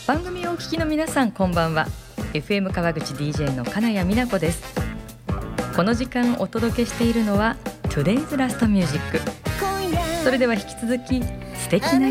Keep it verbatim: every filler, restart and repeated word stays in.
番組をお聞きの皆さん、こんばんは。 エフエム 川口 ディージェー の金谷美奈子です。この時間お届けしているのは Today's Last Music。 それでは引き続き素敵な